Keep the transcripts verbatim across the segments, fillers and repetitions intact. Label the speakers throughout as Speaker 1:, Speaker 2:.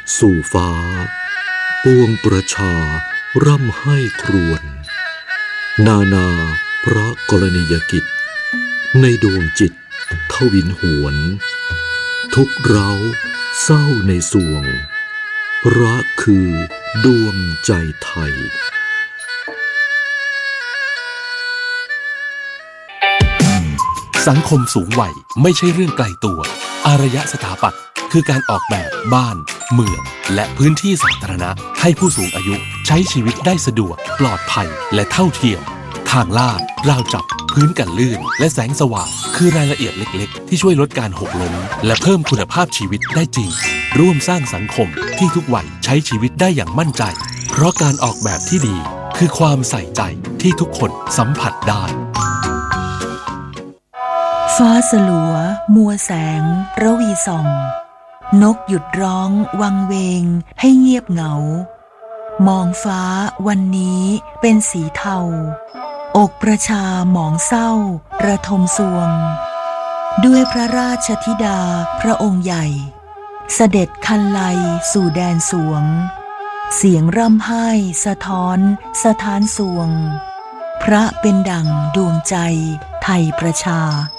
Speaker 1: สู่ฟ้าปวงประชาร่ำไห้ครวญนานาพระกรณียกิจในดวงจิตทวินหวนทุกเร้าเศร้าในสวงรักคือดวงใจไทย
Speaker 2: สังคมสูงวัยไม่ใช่เรื่องไกลตัวอารยสถาปัตย์คือการออกแบบบ้านเมืองและพื้นที่สาธารณะให้ผู้สูงอายุใช้ชีวิตได้สะดวกปลอดภัยและเท่าเทียมทางลาดราวจับพื้นกันลื่นและแสงสว่างคือรายละเอียดเล็กๆที่ช่วยลดการหกล้มและเพิ่มคุณภาพชีวิตได้จริงร่วมสร้างสังคมที่ทุกวัยใช้ชีวิตได้อย่างมั่นใจเพราะการออกแบบที่ดีคือความใส่ใจที่ทุกคนสัมผัสได้
Speaker 3: ฟ้าสลัวมัวแสงระวีส่องนกหยุดร้องวังเวงให้เงียบเหงามองฟ้าวันนี้เป็นสีเทาอกประชาหมองเศร้าระทมสวงด้วยพระราชธิดาพระองค์ใหญ่เสด็จคันไลสู่แดนสวงเสียงร่ำไห้สะท้อนสถานสวงพระเป็นดั่งดวงใจไทยประชา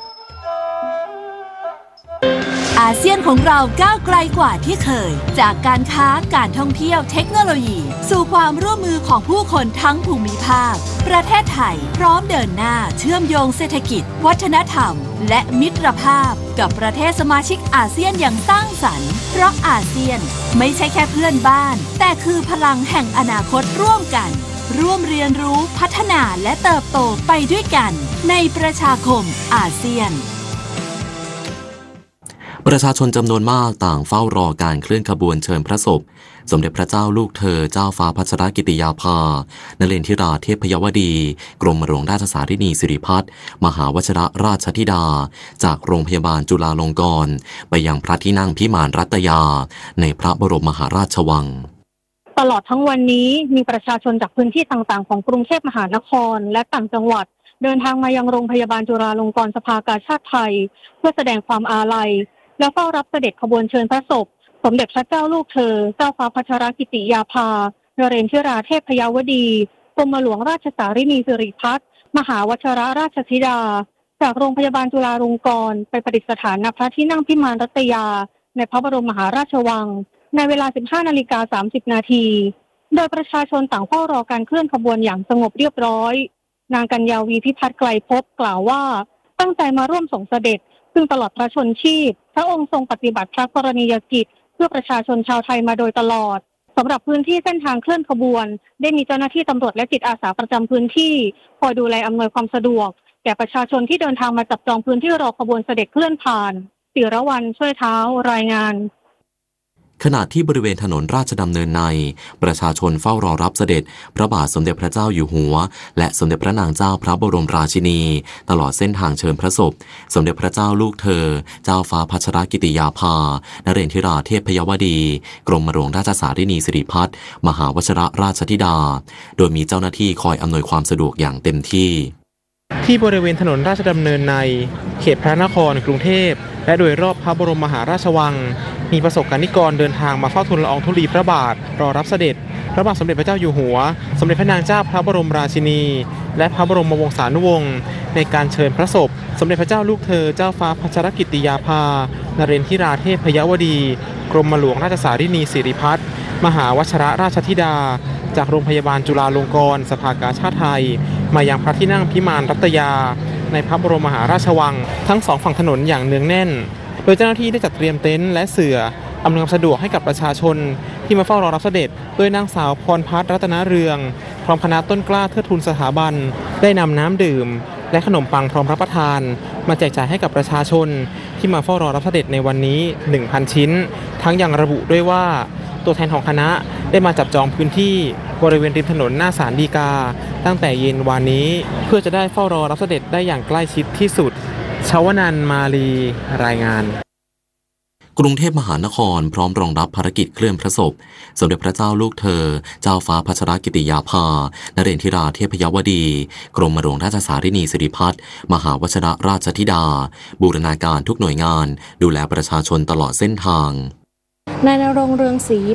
Speaker 4: อาเซียนของเราก้าวไกลกว่าที่เคยจากการค้าการท่องเที่ยวเทคโนโลยีสู่ความร่วมมือของผู้คนทั้งภูมิภาคประเทศไทยพร้อมเดินหน้าเชื่อมโยงเศรษฐกิจวัฒนธรรมและมิตรภาพกับประเทศสมาชิกอาเซียนอย่างสร้างสรรค์เพราะอาเซียนไม่ใช่แค่เพื่อนบ้านแต่คือพลังแห่งอนาคตร่วมกันร่วมเรียนรู้พัฒนาและเติบโตไปด้วยกันในประชาคมอาเซียน
Speaker 5: ประชาชนจำนวนมากต่างเฝ้ารอการเคลื่อนขบวนเชิญพระศพสมเด็จพระเจ้าลูกเธอเจ้าฟ้าพัชรกิติยาภานเรนทิราเทพยวดีกรมหลวงราชสารินีสิริพัฒน์มหาวชิรราชธิดาจากโรงพยาบาลจุฬาลงกรณ์ไปยังพระที่นั่งพิมานรัตยาในพระบรมมหาราชวัง
Speaker 6: ตลอดทั้งวันนี้มีประชาชนจากพื้นที่ต่างๆของกรุงเทพมหานครและต่างจังหวัดเดินทางมายังโรงพยาบาลจุฬาลงกรณ์สภากาชาดไทยเพื่อแสดงความอาลัยและเฝ้ารับเสด็จขบวนเชิญพระศพสมเด็จพระเจ้าลูกเธอเจ้าฟ้าพัชรกิติยาภานเรนทิราเทพยวดีกรมหลวงราชสารินีสิริพัฒน์มหาวชิรราชธิดาจากโรงพยาบาลจุฬาลงกรณ์ไปประดิษฐานณพระที่นั่งพิมานรัตยาในพระบรมมหาราชวังในเวลา สิบห้านาฬิกาสามสิบนาทีโดยประชาชนต่างเฝ้ารอการเคลื่อนขบวนอย่างสงบเรียบร้อยนางกัญญาวีพิพัฒน์ไกลภพกล่าวว่าตั้งใจมาร่วมส่งเสด็จซึ่งตลอดพระชนชีพพระองค์ทรงปฏิบัติพระกรณียกิจเพื่อประชาชนชาวไทยมาโดยตลอดสำหรับพื้นที่เส้นทางเคลื่อนขบวนได้มีเจ้าหน้าที่ตำรวจและจิตอาสาประจำพื้นที่คอยดูแลอำนวยความสะดวกแก่ประชาชนที่เดินทางมาจับจองพื้นที่รอขบวนเสด็จเคลื่อนผ่านศิรวรรณช่วยเท้ารายงาน
Speaker 5: ขณะที่บริเวณถนนราชดำเนินในประชาชนเฝ้ารอรับเสด็จพระบาทสมเด็จพระเจ้าอยู่หัวและสมเด็จพระนางเจ้าพระบรมราชินีตลอดเส้นทางเชิญพระศพสมเด็จพระเจ้าลูกเธอเจ้าฟ้าพัชรกิติยาภานเรนทิราเทพยวดีกรมหลวงราชสารินีสิริพัฒน์มหาวชิรราชธิดาโดยมีเจ้าหน้าที่คอยอำนวยความสะดวกอย่างเต็มที่
Speaker 7: ที่บริเวณถนนราชดำเนินในเขตพระนครกรุงเทพและโดยรอบพระบรมมหาราชวังมีประสบกนิกรเดินทางมาเฝ้าทูลละอองธุลีพระบาทรอรับเสด็จพระบาทสมเด็จพระเจ้าอยู่หัวสมเด็จพระนางเจ้าพระบรมราชินีและพระบรมวงศานุวงศ์ในการเชิญพระศพสมเด็จพระเจ้าลูกเธอเจ้าฟ้าพัชรกิติยาภานเรนทิราเทพยวดีกรมหลวงราชสารินีสิริพัฒน์มหาวชิรราชธิดาจากโรงพยาบาลจุฬาลงกรณ์สภากาชาดไทยมายังพระที่นั่งพิมานรัตยาในพระบรมมหาราชวังทั้งสองฝั่งถนนอย่างเนืองแน่นโดยเจ้าหน้าที่ได้จัดเตรียมเต็นท์และเสื่ออำนวยความสะดวกให้กับประชาชนที่มาเฝ้ารอรับเสด็จโดยนางสาวพรพัฒน์รัตนเรืองพร้อมคณะต้นกล้าเทิดทูนสถาบันได้นำน้ำดื่มและขนมปังพร้อมรับประทานมาแจกจ่ายให้กับประชาชนที่มาเฝ้ารอรับเสด็จในวันนี้ หนึ่งพัน ชิ้นทั้งยังระบุด้วยว่าตัวแทนของคณะได้มาจับจองพื้นที่บริเวณริมถนนหน้าศาลฎีกาตั้งแต่เย็นวันนี้เพื่อจะได้เฝ้ารอรับเสด็จได้อย่างใกล้ชิดที่สุดชวนันท์มาลีรายงาน
Speaker 5: กรุงเทพมหานครพร้อมรองรับภารกิจเคลื่อนพระศพสมเด็จพระเจ้าลูกเธอเจ้าฟ้าพัชรกิติยาภานเรนทิราเทพยวดีกรมหลวงราชสารินีสิริพัฒน์มหาวชิรราชธิดาบูรณาการทุกหน่วยงานดูแลประชาชนตลอดเส้นทาง
Speaker 8: นายณรงค์เรืองศรี